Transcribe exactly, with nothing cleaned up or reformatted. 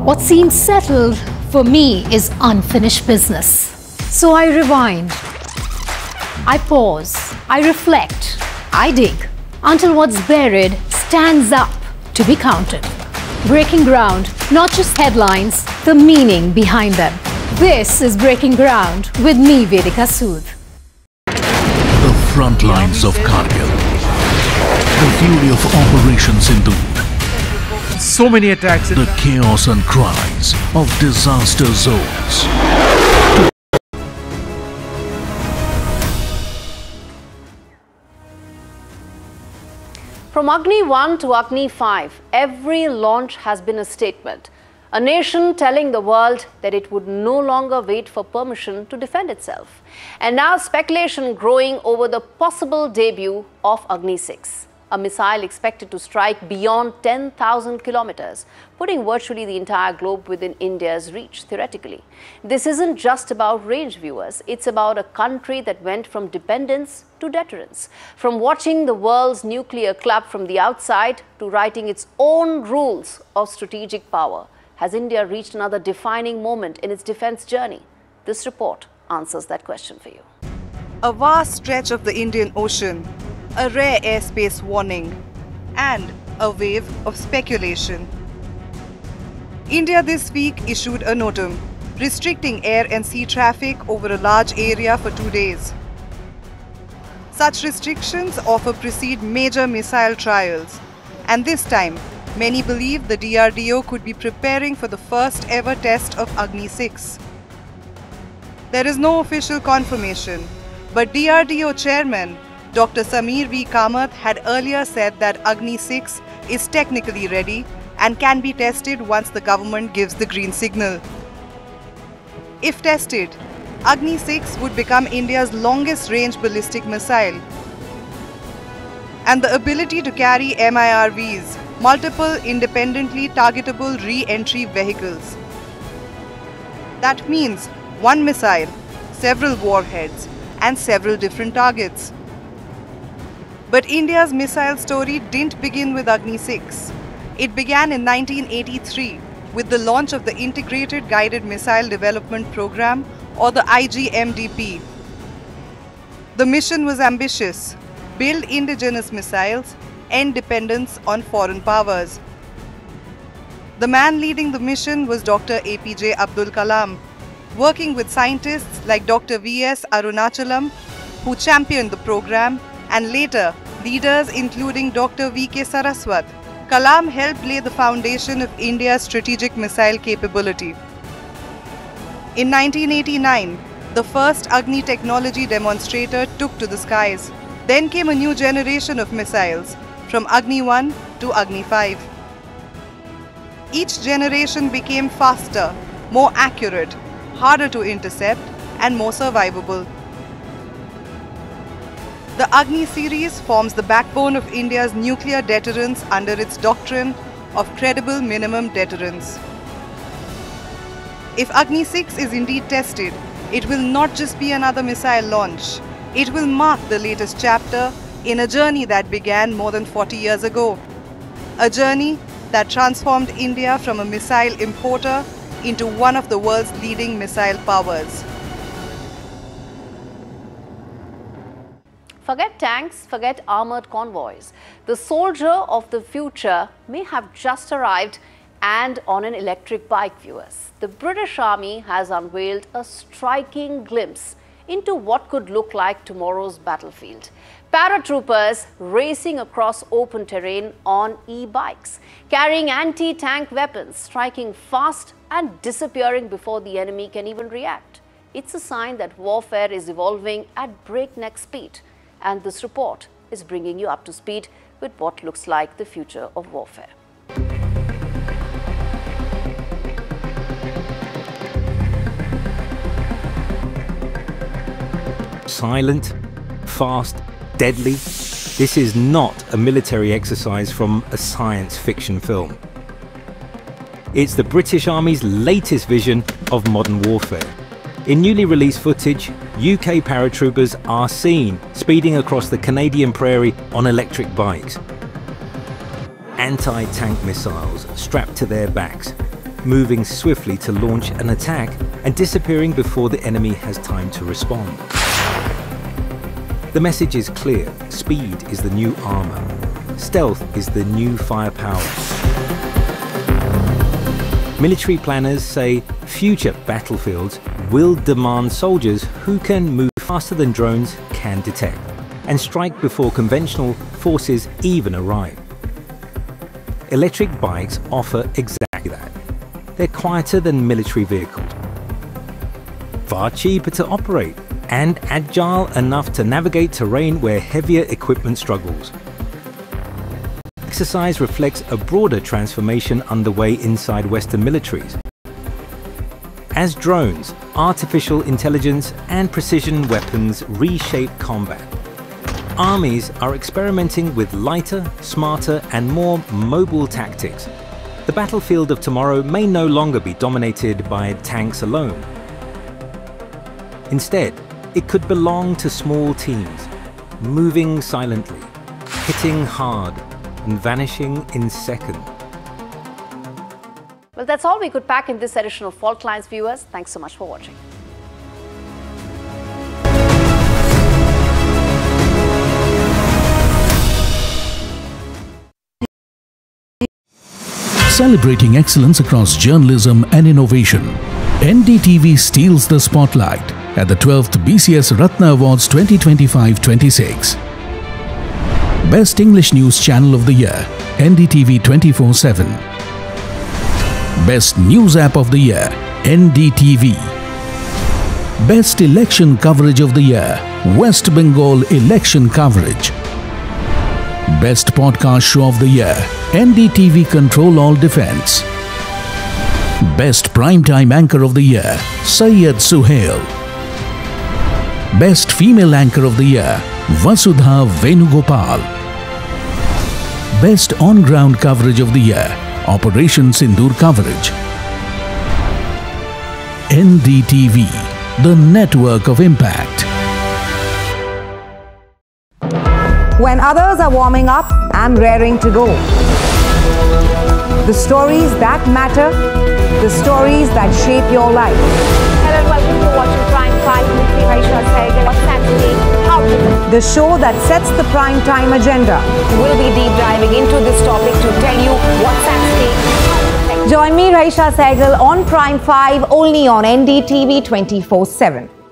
What seems settled for me is unfinished business. So I rewind, I pause, I reflect, I dig until what's buried stands up to be counted. Breaking ground, not just headlines, the meaning behind them. This is Breaking Ground with me, Vedika Sood. The front lines of Kargil. The fury of Operation Sindoor. So many attacks. The chaos and cries of disaster zones. From Agni one to Agni five, every launch has been a statement. A nation telling the world that it would no longer wait for permission to defend itself. And now speculation growing over the possible debut of Agni six. A missile expected to strike beyond ten thousand kilometers, putting virtually the entire globe within India's reach, theoretically. This isn't just about range, viewers. It's about a country that went from dependence to deterrence, from watching the world's nuclear club from the outside to writing its own rules of strategic power. Has India reached another defining moment in its defense journey? This report answers that question for you. A vast stretch of the Indian Ocean, a rare airspace warning, and a wave of speculation. India this week issued a notum restricting air and sea traffic over a large area for two days. Such restrictions often precede major missile trials, and this time, many believe the D R D O could be preparing for the first ever test of Agni six. There is no official confirmation, but D R D O chairman Doctor Samir V. Kamath had earlier said that Agni six is technically ready and can be tested once the government gives the green signal. If tested, Agni six would become India's longest range ballistic missile. And the ability to carry M I R Vs, multiple independently targetable re-entry vehicles. That means one missile, several warheads, and several different targets. But India's missile story didn't begin with Agni six. It began in nineteen eighty-three with the launch of the Integrated Guided Missile Development Program, or the I G M D P. The mission was ambitious: build indigenous missiles, end dependence on foreign powers. The man leading the mission was Doctor A P J Abdul Kalam, working with scientists like Doctor V S Arunachalam, who championed the program, and later leaders including Doctor V K Saraswat. Kalam helped lay the foundation of India's strategic missile capability. In nineteen eighty-nine, the first Agni technology demonstrator took to the skies. Then came a new generation of missiles, from Agni one to Agni five. Each generation became faster, more accurate, harder to intercept, and more survivable. The Agni series forms the backbone of India's nuclear deterrence under its doctrine of credible minimum deterrence. If Agni six is indeed tested, it will not just be another missile launch. It will mark the latest chapter in a journey that began more than forty years ago. A journey that transformed India from a missile importer into one of the world's leading missile powers. Forget tanks, forget armored convoys. The soldier of the future may have just arrived, and on an electric bike, viewers. The British Army has unveiled a striking glimpse into what could look like tomorrow's battlefield. Paratroopers racing across open terrain on e-bikes, carrying anti-tank weapons, striking fast and disappearing before the enemy can even react. It's a sign that warfare is evolving at breakneck speed. And this report is bringing you up to speed with what looks like the future of warfare. Silent, fast, deadly. This is not a military exercise from a science fiction film. It's the British Army's latest vision of modern warfare. In newly released footage, U K paratroopers are seen speeding across the Canadian prairie on electric bikes. Anti-tank missiles strapped to their backs, moving swiftly to launch an attack and disappearing before the enemy has time to respond. The message is clear: speed is the new armor. Stealth is the new firepower. Military planners say future battlefields will demand soldiers who can move faster than drones can detect and strike before conventional forces even arrive. Electric bikes offer exactly that. They're quieter than military vehicles, far cheaper to operate, and agile enough to navigate terrain where heavier equipment struggles. Exercise reflects a broader transformation underway inside Western militaries. As drones, artificial intelligence and precision weapons reshape combat, armies are experimenting with lighter, smarter and more mobile tactics. The battlefield of tomorrow may no longer be dominated by tanks alone. Instead, it could belong to small teams, moving silently, hitting hard and vanishing in seconds. Well, that's all we could pack in this edition of Fault Lines, viewers. Thanks so much for watching. Celebrating excellence across journalism and innovation, N D T V steals the spotlight at the twelfth B C S Ratna Awards twenty twenty-five twenty-six. Best English News Channel of the Year, N D T V twenty-four seven. Best News App of the Year, N D T V. Best Election Coverage of the Year, West Bengal Election Coverage. Best Podcast Show of the Year, N D T V Control All Defense. Best Primetime Anchor of the Year, Syed Suhail. Best Female Anchor of the Year, Vasudha Venugopal. Best On-Ground Coverage of the Year, Operation Sindoor Coverage. N D T V, the network of impact. When others are warming up, I'm raring to go. The stories that matter, the stories that shape your life. Hello and welcome to watching Prime five with me, Raisha Sehgal. What's happening? How to The show that sets the prime time agenda. We'll be deep diving into this topic to tell you what's at stake. Join me, Raisha Sehgal, on Prime five, only on N D T V twenty-four seven.